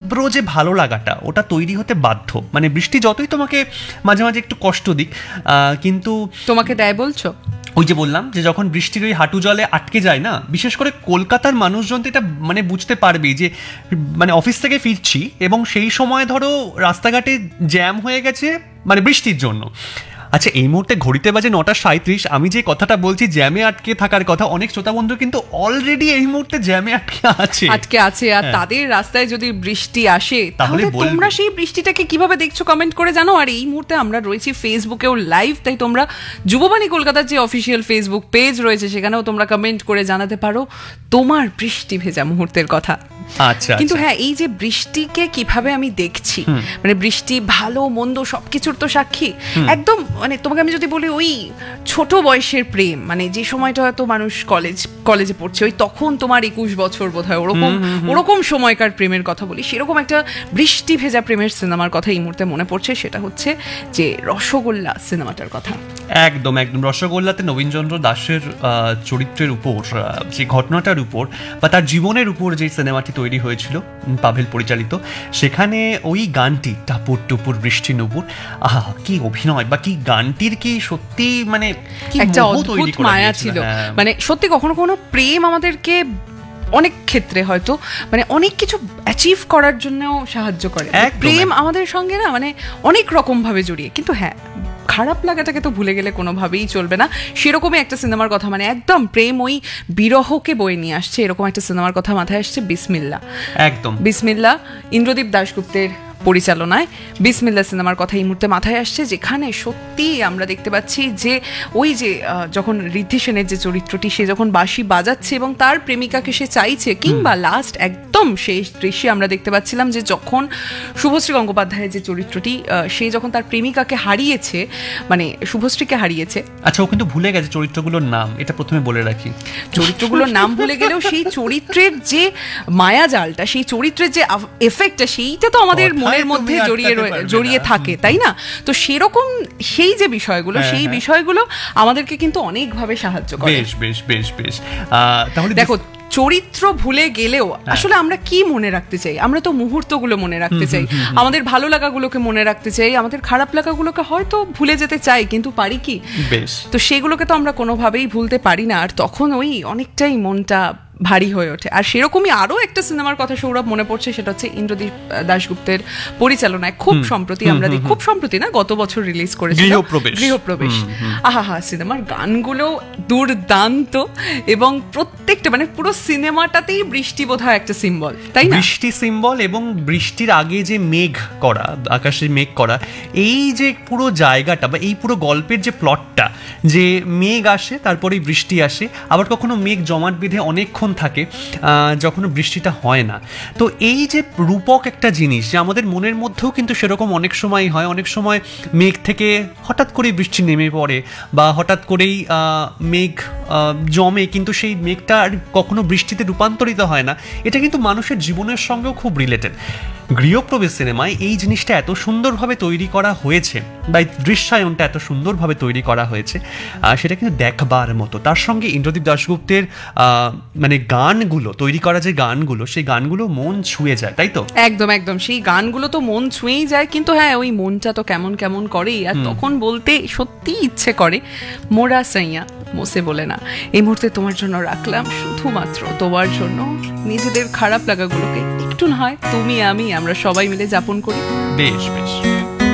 তীব্র যে ভালো লাগাটা ওটা তৈরি হতে বাধ্য। মানে বৃষ্টি যতই তোমাকে মাঝে মাঝে একটু কষ্ট দিক, কিন্তু তোমাকে দেয় বলছো? ওই যে বললাম যে যখন বৃষ্টির ওই হাঁটু জলে আটকে যায় না, বিশেষ করে কলকাতার মানুষজন তো এটা মানে বুঝতে পারবে যে মানে অফিস থেকে ফিরছি এবং সেই সময় ধরো রাস্তাঘাটে জ্যাম হয়ে গেছে মানে বৃষ্টির জন্য। আচ্ছা, এই মুহূর্তে ঘড়িতে বাজে 9:37, আমি যে কথাটা বলছি জ্যামে আটকে থাকার কথা, অনেক শ্রোতা বন্ধু কিন্তু অলরেডি এই মুহূর্তে জ্যামে আটকে আছে। আর তাদের রাস্তায় যদি বৃষ্টি আসে তাহলে তোমরা সেই বৃষ্টিটাকে কিভাবে দেখছো কমেন্ট করে জানো। আর এই মুহূর্তে আমরা রয়েছি ফেসবুকেও লাইভ, তাই তোমরা যুববাণী কলকাতার যে অফিসিয়াল ফেসবুক পেজ রয়েছে সেখানেও তোমরা কমেন্ট করে জানাতে পারো তোমার বৃষ্টি ভেজা মুহূর্তের কথা। আচ্ছা, কিন্তু হ্যাঁ, এই যে বৃষ্টিকে কিভাবে আমি দেখছি, মানে বৃষ্টি ভালো মন্দ সবকিছুর তো সাক্ষী। একদম মানে তোমাকে আমি যদি বলি ওই ছোট বয়সের প্রেম, মানে যে সময়টা হয়তো মানুষ কলেজে পড়ছে, ওই তখন তোমার 21 বছর বোধ হয়, ওরকম সময়কার প্রেমের কথা বলি, সেরকম একটা বৃষ্টি ভেজা প্রেমের সিনেমার কথা এই মুহূর্তে মনে পড়ছে। সেটা হচ্ছে যে রসগোল্লা সিনেমাটার কথা। একদম রসগোল্লাতে নবীনচন্দ্র দাশের চরিত্রের উপর, যে ঘটনাটার উপর বা তার জীবনের উপর যে সিনেমাটি তৈরি হয়েছিল, পাভেল পরিচালিত, সেখানে ওই গানটি টাপুর টুপুর বৃষ্টি নুপুর, কি অভিনয় বা কি গানটির কি সত্যি মানে একটা অদ্ভুত মায়া ছিল। মানে সত্যি কখনো কোনো প্রেম আমাদেরকে অনেক ক্ষেত্রে হয়তো মানে অনেক কিছু অ্যাচিভ করার জন্যও সাহায্য করে। প্রেম আমাদের সঙ্গে না মানে অনেক রকম ভাবে জড়িয়ে, কিন্তু হ্যাঁ খারাপ লাগাটাকে তো ভুলে গেলে কোনোভাবেই চলবে না। সেরকমই একটা সিনেমার কথা, মানে একদম প্রেম ওই বিরহকে বয়ে নিয়ে আসছে, এরকম একটা সিনেমার কথা মাথায় আসছে, বিসমিল্লা। একদম বিসমিল্লা, ইন্দ্রদীপ দাশগুপ্তের পরিচালনায় বিসমিল্লা সিনেমার কথা এই মুহূর্তে মাথায় আসছে, যেখানে সত্যি আমরা দেখতে পাচ্ছি যে ওই যে যখন ঋদ্ধি সেনের যে চরিত্রটি, সে যখন বাঁশি বাজাচ্ছে এবং তার প্রেমিকাকে সে চাইছে, কিংবা লাস্ট একদম শেষ দৃশ্যে আমরা দেখতে পাচ্ছিলাম যে যখন শুভশ্রী গঙ্গোপাধ্যায়ের যে চরিত্রটি, সে যখন তার প্রেমিকাকে হারিয়েছে, মানে শুভশ্রীকে হারিয়েছে। আচ্ছা, ও কিন্তু ভুলে গেছে চরিত্রগুলোর নাম, এটা প্রথমে বলে রাখি। চরিত্রগুলোর নাম ভুলে গেলেও সেই চরিত্রের যে মায়াজালটা, সেই চরিত্রের যে এফেক্টটা, সেইটা তো আমাদের মনের মধ্যে জড়িয়ে থাকে, তাই না? তো সেরকম সেই যে বিষয়গুলো, সেই বিষয়গুলো আমাদেরকে কিন্তু অনেকভাবে সাহায্য করে। বেশ তাহলে দেখো, চরিত্র ভুলে গেলেও আসলে আমরা কি মনে রাখতে চাই? আমরা তো মুহূর্তগুলো মনে রাখতে চাই, আমাদের ভালো লাগাগুলোকে মনে রাখতে চাই, আমাদের খারাপ লাগাগুলোকে হয়তো ভুলে যেতে চাই, কিন্তু পারি কি? তো সেগুলোকে তো আমরা কোনোভাবেই ভুলতে পারি না, আর তখন ওই অনেকটাই মনটা ভারী হয়ে ওঠে। আর সেরকমই আরো একটা সিনেমার কথা সৌরভ মনে পড়ছে, সেটা হচ্ছে ইন্দ্রদীপ দাশগুপ্তের পরিচালনায় খুব সম্প্রতি আমরা দেখি, খুব সম্প্রতি না, গত বছর রিলিজ করেছিল গৃহপ্রবেশ। আহা, সিনেমার গানগুলো দুর্দান্ত এবং প্রত্যেকটা মানে পুরো সিনেমাটাতেই বৃষ্টি বোধহয় একটা সিম্বল, তাই না? বৃষ্টি সিম্বল, এবং বৃষ্টির আগে যে মেঘ করা, আকাশে মেঘ করা, এই যে পুরো জায়গাটা বা এই পুরো গল্পের যে প্লটটা, যে মেঘ আসে তারপরেই বৃষ্টি আসে, আবার কখনো মেঘ জমাট বেঁধে অনেকক্ষণ থাকে যখন বৃষ্টিটা হয় না। তো এই যে রূপক একটা জিনিস, যে আমাদের মনের মধ্যেও কিন্তু সেরকম অনেক সময় হয়, অনেক সময় মেঘ থেকে হঠাৎ করেই বৃষ্টি নেমে পড়ে বা হঠাৎ করেই মেঘ জমে, কিন্তু সেই মেঘটা আর কখনো বৃষ্টিতে রূপান্তরিত হয় না। এটা কিন্তু মানুষের জীবনের সঙ্গেও খুব রিলেটেড। গৃহপ্রবেশ সিনেমায় এই জিনিসটা এত সুন্দরভাবে তৈরি করা হয়েছে, বা দৃশ্যায়নটা এত সুন্দরভাবে তৈরি করা হয়েছে, সেটা কিন্তু দেখবার মতো। তার সঙ্গে ইন্দ্রদীপ দাশগুপ্তের মানে গানগুলো তৈরি করা, যে গানগুলো, সেই গানগুলো মন ছুঁয়ে যায়, তাই তো? একদম সেই গানগুলো তো মন ছুঁয়েই যায়, কিন্তু হ্যাঁ ওই মনটা তো কেমন কেমন করেই, আর তখন বলতে সত্যি ইচ্ছে করে, মোরা সাইয়া মোসে বলে না। এই মুহূর্তে তোমার জন্য রাখলাম শুধুমাত্র তোমার জন্য, নিজেদের খারাপ লাগাগুলোকে একটু না হয় তুমি আমি আমরা সবাই মিলে যাপন করি। বেশ